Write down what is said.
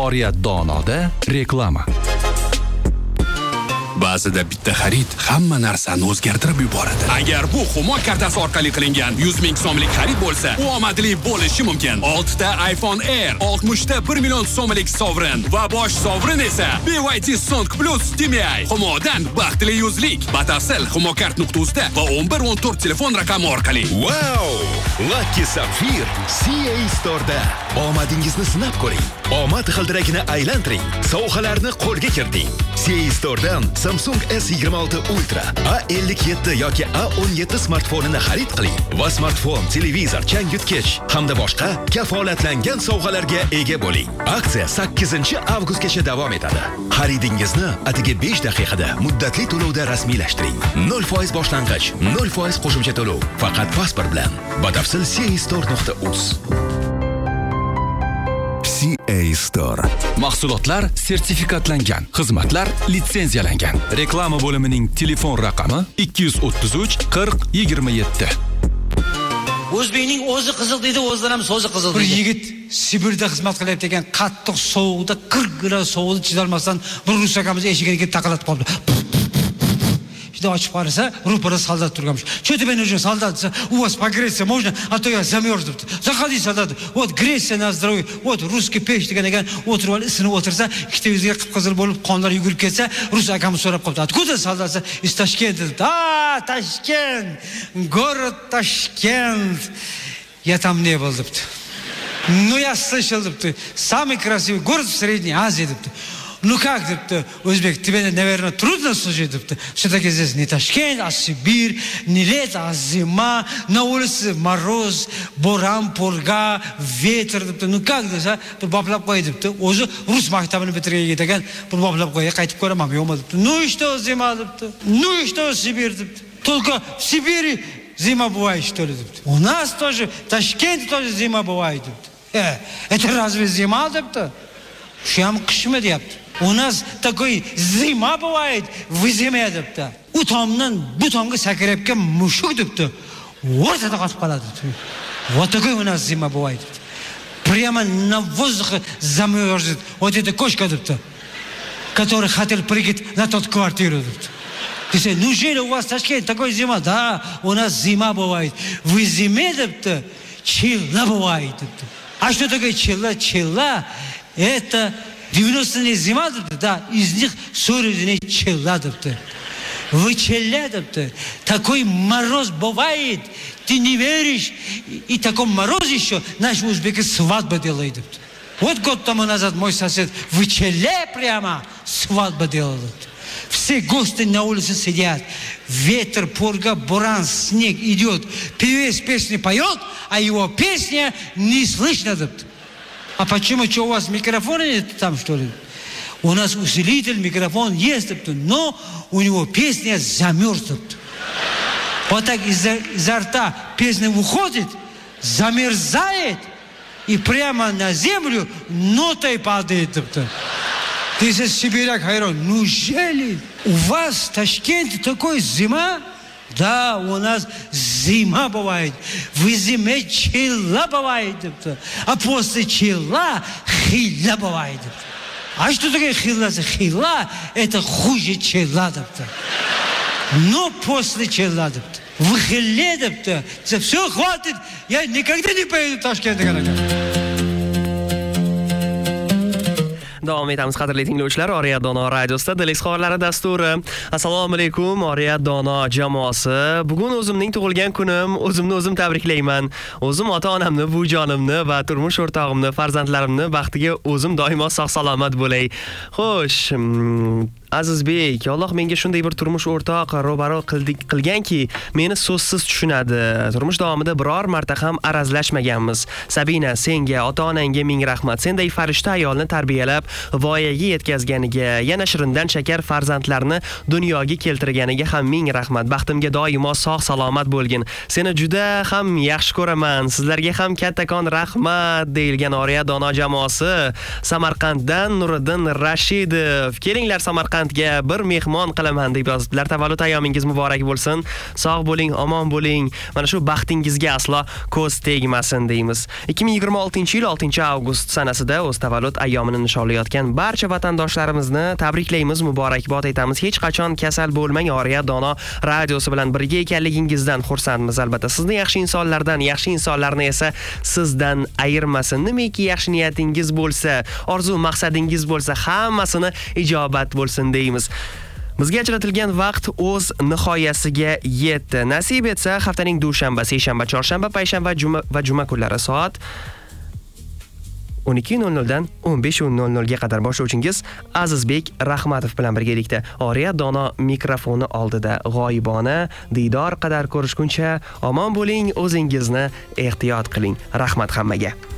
Oriyat Donoda reklama. Ba'zida bitta xarid hamma narsani o'zgartirib yuboradi. Agar bu Humo kartasi orqali qilingan 100 ming so'mlik xarid bo'lsa, u omadli bo'lishi mumkin. 6 ta iPhone Air, 60 ta 1 million so'mlik sovrin va bosh sovrin esa BYD Song Plus TMI. Humodan baxtli yuzlik. Batafsil humokart.uz da va 1114 telefon raqami orqali. Wow! Lucky Sapphire CA Store'da omadingizni sinab ko'ring. Omad g'ildiragini aylantiring. Sovg'alarni qo'lga kiriting. CA Store'dan Samsung S26 Ultra, A57 yoki A17 smartfonini xarid qiling va smartfon, televizor, changyutgich hamda boshqa kafolatlangan sovg'alarga ega bo'ling. Aksiya 8-avgustgacha davom etadi. Xaridingizni atigi 5 daqiqada muddatli to'lovda rasmiylashtiring. 0% boshlang'ich, 0% qo'shimcha to'lov. Faqat pasport bilan. Batafsil castore.uz. CA Store. Mahsulotlar sertifikatlangan, xizmatlar litsenziyalangan. Reklama bo'limining telefon raqami 233 40 27. O'zbekning o'zi qizil deydi, o'zidan ham so'zi qizil Bir deydi. yigit Sibirda xizmat qilyapti ekan, qattiq sovuqda 40 gradus sovuqni chidolmasdan bir rus akamiz eshigiga kelib taqalatib qoldi. Когда очи парса, рупора солдат тургамш. Что тебе нужно, солдат? У вас погреться можно, а то я замерзну. Заходи, солдат. Вот грейся на здоровье. Вот русский пеш degan o'tirib isini o'tirsa, ikkita yuziga qip-qizil bo'lib qonlar yugurib ketsa, rus akam so'rab qoldi. Откуда солдат? Из Ташкента. А, Ташкент. Город Ташкент. Я там не был. Ну, я слышал, самый красивый город в Средней Азии. Ну как, Узбек, тебе, наверное, трудно служить. Все-таки здесь не Ташкент, а Сибирь, не лето, а зима, на улице мороз, боран, пурга, ветер. Ну как здесь, а? Баблап қойды. Уже рус мактабын бітірген кетеген, баблап қойды, қайтып көремін, болмады. Ну и что зима? Ну и что Сибирь? Только в Сибири зима бывает, что ли? У нас тоже, в Ташкенте тоже зима бывает. Это разве зима? Шам кышмы deyapti. У нас такой зима бывает в зиме debdi. U tomdan bu tomga sakrayotgan mushuk debdi. O'rtada qotib qoladi. Вот такой у нас зима бывает. Прямо на воздухе замерзнет. Вот эта кошка debdi, который хотел прыгать на тот квартиру debdi. Говорит, неужели у вас в Ташкенте такой зима? Да, у нас зима бывает. В зиме debdi, чилла бывает debdi. А что такое чилла? Чилла это 90-е зима, да, из них 40-е чилла. Вы чилля, такой мороз бывает, ты не веришь, и такой мороз еще наши узбеки свадьбы делают. Вот год тому назад мой сосед в Чиле прямо свадьбу делал. Все гости на улице сидят, ветер, пурга, буран, снег идет, певец песни поет, а его песня не слышно. А почему, что у вас микрофона нет там, что ли? У нас усилитель, микрофон есть, но у него песня замерзнет. Вот так изо рта песня выходит, замерзает и прямо на землю нотой падает. Ты из Сибиряк, Хайрон, неужели у вас в Ташкенте такой зима? Да, у нас зима бывает. В зиме чилла бывает. А после чилла хилла бывает. А что такое хилла? Хилла это хуже чилла. Но после чилла. В хилле, все хватит. Я никогда не поеду в Ташкент. Davom etamiz qadrli tinglovchilar, Oriyat Dono radiosida Dilex xabarlari dasturi. Assalomu alaykum, Oriyat Dono jamoasi. Bugun o'zimning tug'ilgan kunim, o'zimni o'zim tabriklayman. O'zim ota-onamni, buvijonimni va turmush o'rtog'imni, farzandlarimni baxtiga o'zim doimo sog'-salomat bo'lay. Xo'sh, Azizbek, Alloh menga shunday bir turmush o'rtoq ro'baro qilganki, meni so'zsiz tushunadi. Turmush davomida biror marta ham arazlashmaganmiz. Sabina, senga, ota-onangga ming rahmat. Senday farishta ayolni tarbiyalab, voyaga yetkazganiga, yana shirindan shakar farzandlarni dunyoga keltirganiga ham ming rahmat. Baxtimga doimo sog'-salomat bo'lgin. Seni juda ham yaxshi ko'raman. Sizlarga ham kattakon rahmat deyilgan Oriyat Dono jamoasi. Samarqanddan Nuriddin Rashidov. Kelinglar Samarqand Samarqandga bir mehmon qilaman deb yozibdilar. Tavallud ayyomingiz muborak bo'lsin. Sog' bo'ling, omon bo'ling. Mana shu baxtingizga aslo ko'z tegmasin deymiz. 2026-yil 6-avgust sanasida o'z tavallud ayyomini nishonlayotgan barcha vatandoshlarimizni tabriklaymiz, muborakbod etamiz. Hech qachon kasal bo'lmang. Oriyat Dono radiosi bilan birga ekanligingizdan xursandmiz. Albatta, sizni yaxshi insonlardan, yaxshi insonlarni esa sizdan ayirmasin. Nimaki yaxshi niyatingiz bo'lsa, orzu maqsadingiz bo'lsa, hammasini ijobat bo'lsin deymiz. Bizga ajratilgan vaqt o'z nihoyasiga yetdi. Nasib etsa, haftaning dushanba, seshanba, chorshanba, payshanba va juma kunlari soat 12:00 dan 15:00 ga qadar boshlovchingiz Azizbek Rahmatov bilan birgalikda Oriyat Dono mikrofoni oldida g'oyibona diydor qadar ko'rishguncha omon bo'ling, o'zingizni ehtiyot qiling. Rahmat hammaga.